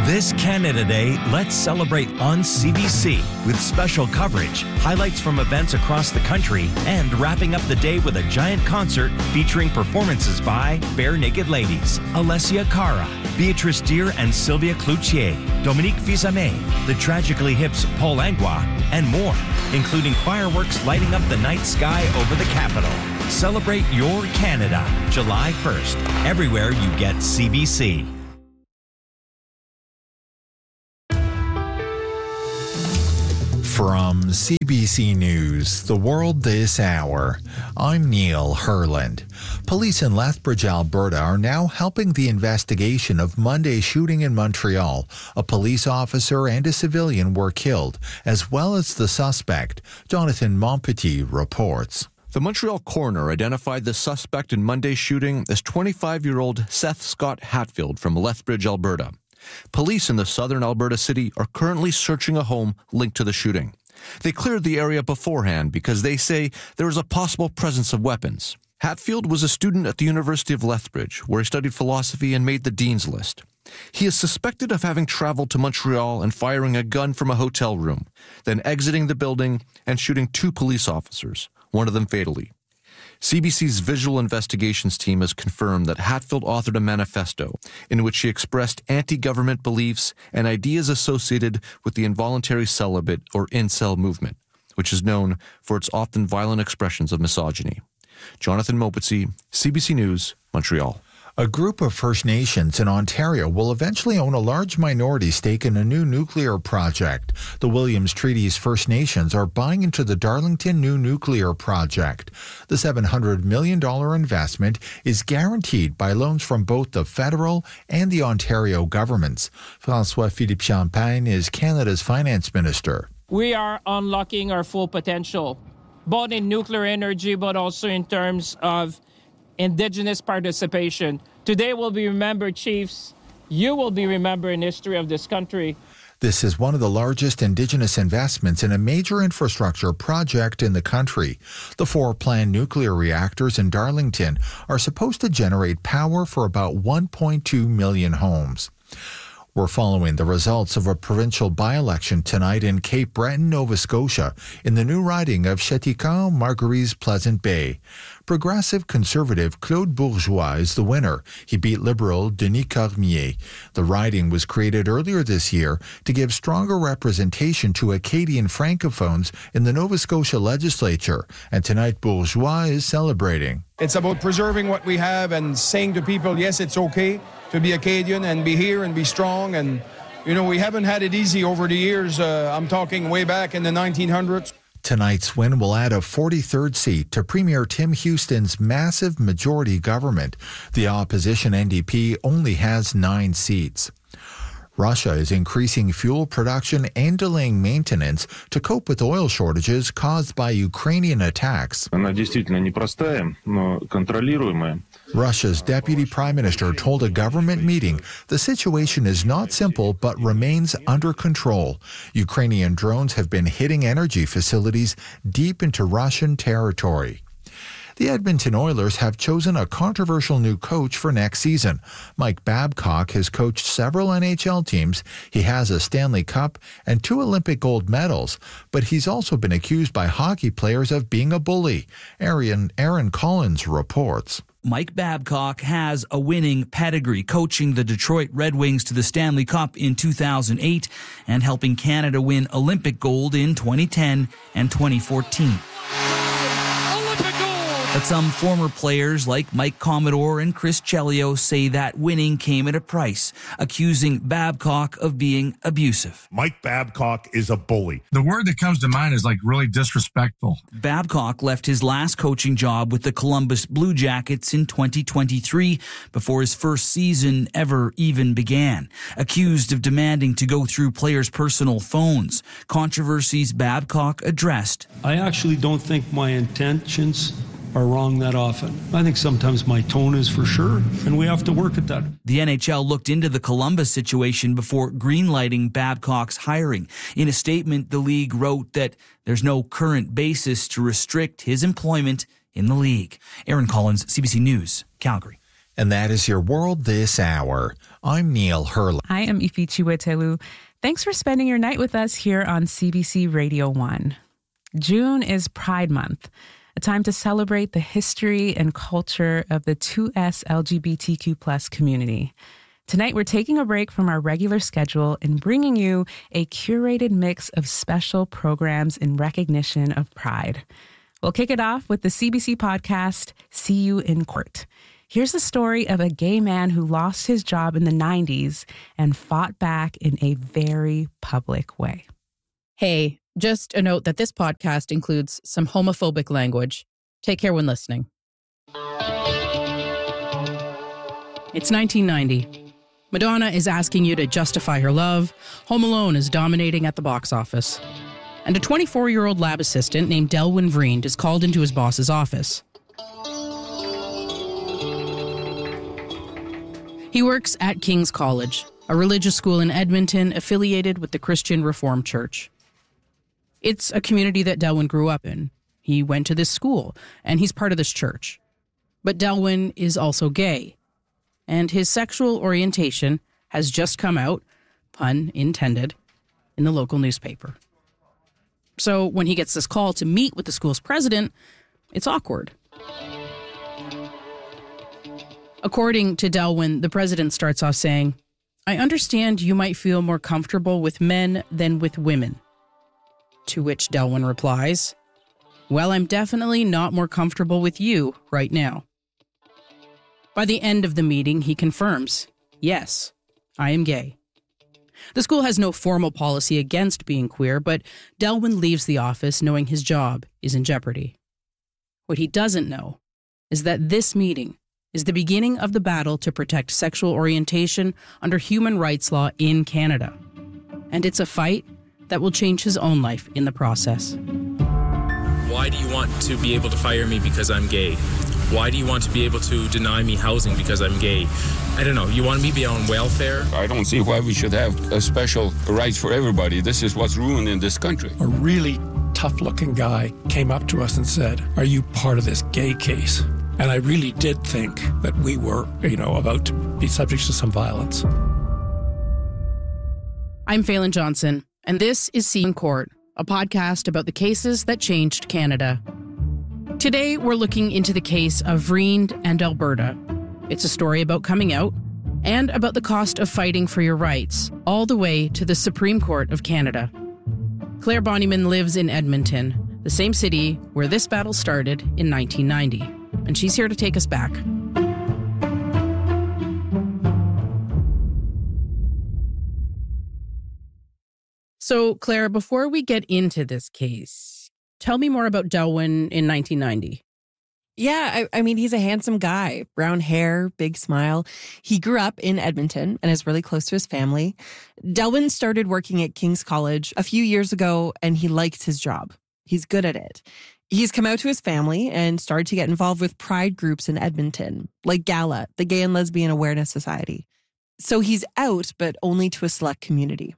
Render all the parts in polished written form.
This Canada Day, let's celebrate on CBC with special coverage, highlights from events across the country, and wrapping up the day with a giant concert featuring performances by Bare Naked Ladies, Alessia Cara, Beatrice Deer and Sylvia Cloutier, Dominique Fils-Aimé, the Tragically Hip's Paul Langlois, and more, including fireworks lighting up the night sky over the capital. Celebrate your Canada, July 1st, everywhere you get CBC. From CBC News, The World This Hour, I'm Neil Herland. Police in Lethbridge, Alberta are now helping the investigation of Monday's shooting in Montreal. A police officer and a civilian were killed, as well as the suspect. Jonathan Montpetit reports. The Montreal coroner identified the suspect in Monday's shooting as 25-year-old Seth Scott Hatfield from Lethbridge, Alberta. Police in the southern Alberta city are currently searching a home linked to the shooting. They cleared the area beforehand because they say there is a possible presence of weapons. Hatfield was a student at the University of Lethbridge, where he studied philosophy and made the dean's list. He is suspected of having traveled to Montreal and firing a gun from a hotel room, then exiting the building and shooting 2 police officers, one of them fatally. CBC's visual investigations team has confirmed that Hatfield authored a manifesto in which he expressed anti-government beliefs and ideas associated with the involuntary celibate or incel movement, which is known for its often violent expressions of misogyny. Jonathan Montpetit, CBC News, Montreal. A group of First Nations in Ontario will eventually own a large minority stake in a new nuclear project. The Williams Treaty's First Nations are buying into the Darlington New Nuclear Project. The $700 million investment is guaranteed by loans from both the federal and the Ontario governments. François-Philippe Champagne is Canada's finance minister. We are unlocking our full potential, both in nuclear energy, but also in terms of Indigenous participation. Today will be remembered, Chiefs. You will be remembered in history of this country. This is one of the largest Indigenous investments in a major infrastructure project in the country. The 4 planned nuclear reactors in Darlington are supposed to generate power for about 1.2 million homes. We're following the results of a provincial by-election tonight in Cape Breton, Nova Scotia, in the new riding of Chéticamp-Marguerite Pleasant Bay. Progressive Conservative Claude Bourgeois is the winner. He beat Liberal Denis Cormier. The riding was created earlier this year to give stronger representation to Acadian Francophones in the Nova Scotia legislature, and tonight Bourgeois is celebrating. It's about preserving what we have and saying to people, yes, it's okay to be Acadian and be here and be strong. And, you know, we haven't had it easy over the years. I'm talking way back in the 1900s. Tonight's win will add a 43rd seat to Premier Tim Houston's massive majority government. The opposition NDP only has 9 seats. Russia is increasing fuel production and delaying maintenance to cope with oil shortages caused by Ukrainian attacks. Russia's deputy prime minister told a government meeting the situation is not simple but remains under control. Ukrainian drones have been hitting energy facilities deep into Russian territory. The Edmonton Oilers have chosen a controversial new coach for next season. Mike Babcock has coached several NHL teams. He has a Stanley Cup and 2 Olympic gold medals, but he's also been accused by hockey players of being a bully. Aaron Collins reports. Mike Babcock has a winning pedigree, coaching the Detroit Red Wings to the Stanley Cup in 2008 and helping Canada win Olympic gold in 2010 and 2014. But some former players like Mike Commodore and Chris Chelios say that winning came at a price, accusing Babcock of being abusive. Mike Babcock is a bully. The word that comes to mind is really disrespectful. Babcock left his last coaching job with the Columbus Blue Jackets in 2023 before his first season ever even began, accused of demanding to go through players' personal phones, controversies Babcock addressed. I actually don't think my intentions are wrong that often. I think sometimes my tone is, for sure, and we have to work at that. The NHL looked into the Columbus situation before greenlighting Babcock's hiring. In a statement, the league wrote that there's no current basis to restrict his employment in the league. Aaron Collins, CBC News, Calgary. And that is your World This Hour. I'm Neil Hurley. I am Ifi Chiwetelu. Thanks for spending your night with us here on CBC Radio 1. June is Pride Month, a time to celebrate the history and culture of the 2S LGBTQ+ community. Tonight, we're taking a break from our regular schedule and bringing you a curated mix of special programs in recognition of Pride. We'll kick it off with the CBC podcast, See You in Court. Here's the story of a gay man who lost his job in the 90s and fought back in a very public way. Hey, just a note that this podcast includes some homophobic language. Take care when listening. It's 1990. Madonna is asking you to justify her love. Home Alone is dominating at the box office. And a 24-year-old lab assistant named Delwyn Vriend is called into his boss's office. He works at King's College, a religious school in Edmonton affiliated with the Christian Reformed Church. It's a community that Delwyn grew up in. He went to this school, and he's part of this church. But Delwyn is also gay, and his sexual orientation has just come out, pun intended, in the local newspaper. So when he gets this call to meet with the school's president, it's awkward. According to Delwyn, the president starts off saying, "I understand you might feel more comfortable with men than with women." To which Delwyn replies, "Well, I'm definitely not more comfortable with you right now." By the end of the meeting, he confirms, "Yes, I am gay." The school has no formal policy against being queer, but Delwyn leaves the office knowing his job is in jeopardy. What he doesn't know is that this meeting is the beginning of the battle to protect sexual orientation under human rights law in Canada. And it's a fight that will change his own life in the process. Why do you want to be able to fire me because I'm gay? Why do you want to be able to deny me housing because I'm gay? I don't know. You want me to be on welfare? I don't see why we should have a special rights for everybody. This is what's ruining this country. A really tough-looking guy came up to us and said, "Are you part of this gay case?" And I really did think that we were, about to be subject to some violence. I'm Phelan Johnson, and this is See in Court, a podcast about the cases that changed Canada. Today, we're looking into the case of Vriend and Alberta. It's a story about coming out and about the cost of fighting for your rights, all the way to the Supreme Court of Canada. Claire Bonnyman lives in Edmonton, the same city where this battle started in 1990. And she's here to take us back. So, Claire, before we get into this case, tell me more about Delwyn in 1990. Yeah, I mean, he's a handsome guy. Brown hair, big smile. He grew up in Edmonton and is really close to his family. Delwyn started working at King's College a few years ago, and he likes his job. He's good at it. He's come out to his family and started to get involved with pride groups in Edmonton, like GALA, the Gay and Lesbian Awareness Society. So he's out, but only to a select community.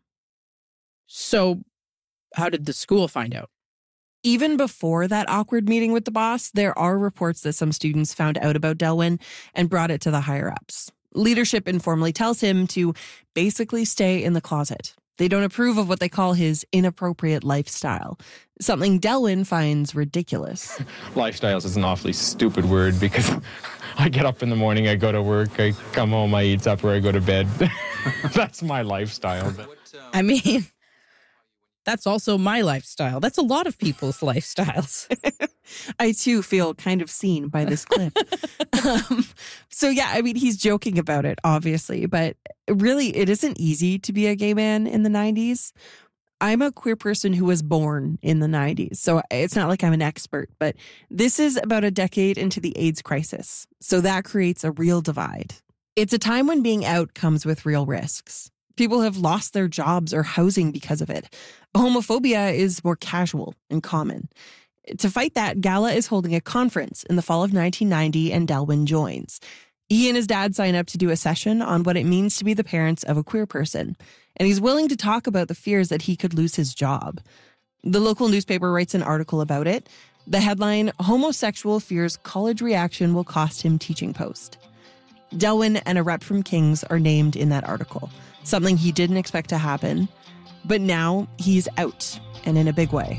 So how did the school find out? Even before that awkward meeting with the boss, there are reports that some students found out about Delwyn and brought it to the higher-ups. Leadership informally tells him to basically stay in the closet. They don't approve of what they call his inappropriate lifestyle, something Delwyn finds ridiculous. Lifestyles is an awfully stupid word because I get up in the morning, I go to work, I come home, I eat supper, I go to bed. That's my lifestyle. I mean, that's also my lifestyle. That's a lot of people's lifestyles. I, too, feel kind of seen by this clip. So, yeah, I mean, he's joking about it, obviously, but really, it isn't easy to be a gay man in the 90s. I'm a queer person who was born in the 90s, so it's not like I'm an expert, but this is about a decade into the AIDS crisis, so that creates a real divide. It's a time when being out comes with real risks. People have lost their jobs or housing because of it. Homophobia is more casual and common. To fight that, GALA is holding a conference in the fall of 1990, and Delwyn joins. He and his dad sign up to do a session on what it means to be the parents of a queer person, and he's willing to talk about the fears that he could lose his job. The local newspaper writes an article about it. The headline, "Homosexual Fears College Reaction Will Cost Him Teaching Post." Delwyn and a rep from Kings are named in that article, something he didn't expect to happen. But now he's out, and in a big way.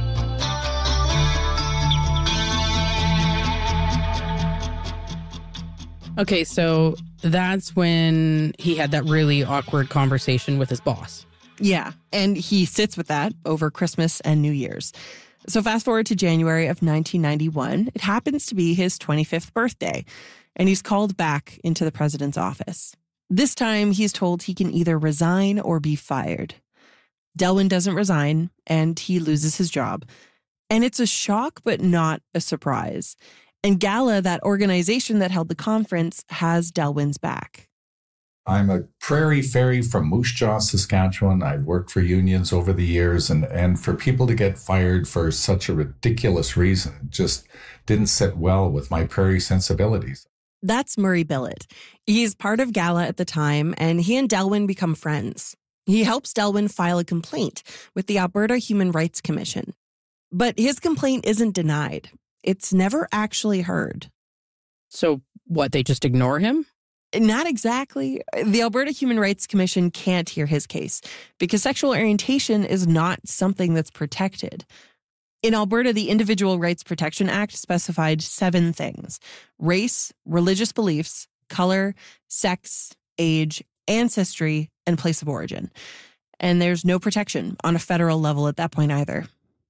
Okay, so that's when he had that really awkward conversation with his boss. Yeah, and he sits with that over Christmas and New Year's. So fast forward to January of 1991. It happens to be his 25th birthday, and he's called back into the president's office. This time, he's told he can either resign or be fired. Delwyn doesn't resign, and he loses his job. And it's a shock, but not a surprise. And Gala, that organization that held the conference, has Delwyn's back. I'm a prairie fairy from Moose Jaw, Saskatchewan. I've worked for unions over the years, and for people to get fired for such a ridiculous reason just didn't sit well with my prairie sensibilities. That's Murray Billett. He's part of Gala at the time, and he and Delwyn become friends. He helps Delwyn file a complaint with the Alberta Human Rights Commission. But his complaint isn't denied. It's never actually heard. So what, they just ignore him? Not exactly. The Alberta Human Rights Commission can't hear his case because sexual orientation is not something that's protected. In Alberta, the Individual Rights Protection Act specified 7 things: race, religious beliefs, color, sex, age, ancestry, and place of origin. And there's no protection on a federal level at that point either.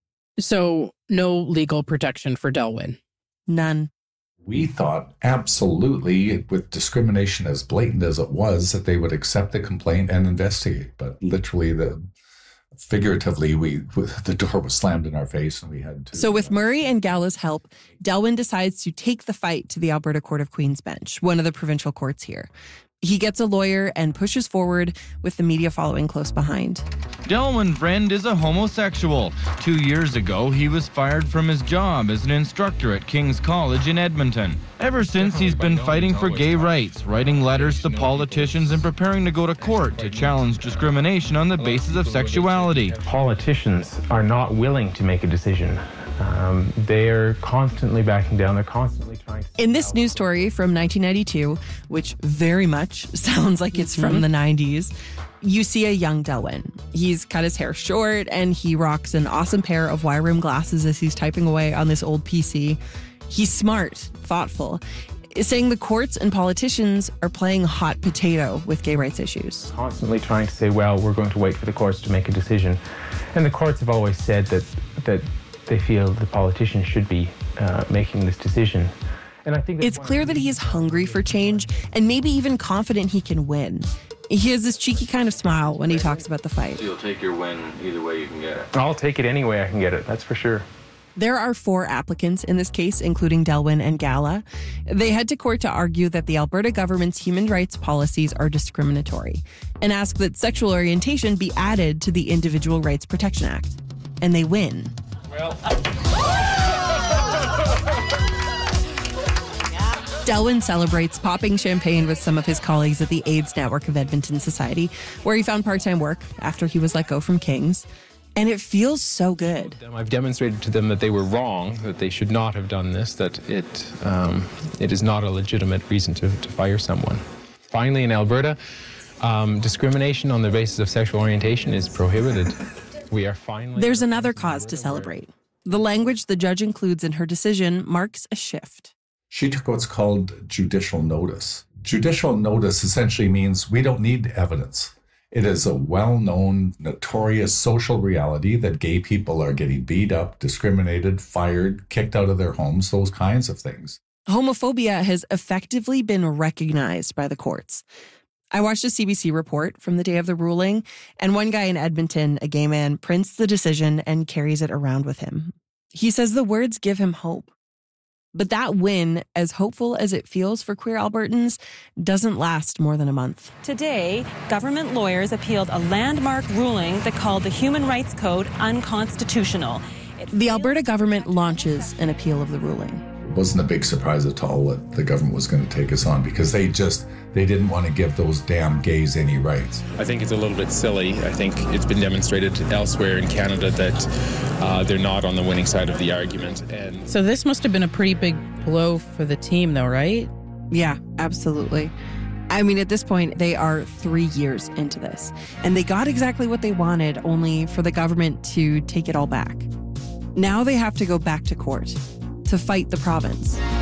So no legal protection for Delwyn? None. We thought absolutely, with discrimination as blatant as it was, that they would accept the complaint and investigate. But literally, figuratively, the door was slammed in our face and we had to... So with Murray and Gala's help, Delwyn decides to take the fight to the Alberta Court of Queen's Bench, one of the provincial courts here. He gets a lawyer and pushes forward with the media following close behind. Delwyn Friend is a homosexual. 2 years ago, he was fired from his job as an instructor at King's College in Edmonton. Ever since, he's been fighting for gay rights, writing letters to politicians and preparing to go to court to challenge discrimination on the basis of sexuality. Politicians are not willing to make a decision. They're constantly backing down. They're constantly trying to... In this news story from 1992, which very much sounds like it's from the 90s, you see a young Delwyn. He's cut his hair short and he rocks an awesome pair of wire rim glasses as he's typing away on this old PC. He's smart, thoughtful, saying the courts and politicians are playing hot potato with gay rights issues. Constantly trying to say, well, we're going to wait for the courts to make a decision. And the courts have always said that they feel the politicians should be making this decision. And I think it's clear that he's hungry for change and maybe even confident he can win. He has this cheeky kind of smile when he talks about the fight. So you'll take your win either way you can get it. I'll take it any way I can get it, that's for sure. There are 4 applicants in this case, including Delwyn and Gala. They head to court to argue that the Alberta government's human rights policies are discriminatory and ask that sexual orientation be added to the Individual Rights Protection Act. And they win. Delwyn celebrates, popping champagne with some of his colleagues at the AIDS Network of Edmonton Society, where he found part-time work after he was let go from King's. And it feels so good. I've demonstrated to them that they were wrong, that they should not have done this, that it is not a legitimate reason to fire someone. Finally, in Alberta, discrimination on the basis of sexual orientation is prohibited. We are finally... There's another cause to celebrate. The language the judge includes in her decision marks a shift. She took what's called judicial notice. Judicial notice essentially means we don't need evidence. It is a well-known, notorious social reality that gay people are getting beat up, discriminated, fired, kicked out of their homes, those kinds of things. Homophobia has effectively been recognized by the courts. I watched a CBC report from the day of the ruling, and one guy in Edmonton, a gay man, prints the decision and carries it around with him. He says the words give him hope. But that win, as hopeful as it feels for queer Albertans, doesn't last more than a month. Today, government lawyers appealed a landmark ruling that called the Human Rights Code unconstitutional. The Alberta government launches an appeal of the ruling. It wasn't a big surprise at all that the government was going to take us on because they didn't want to give those damn gays any rights. I think it's a little bit silly. I think it's been demonstrated elsewhere in Canada that they're not on the winning side of the argument. And so this must have been a pretty big blow for the team, though, right? Yeah, absolutely. I mean, at this point, they are 3 years into this, and they got exactly what they wanted, only for the government to take it all back. Now they have to go back to court to fight the province.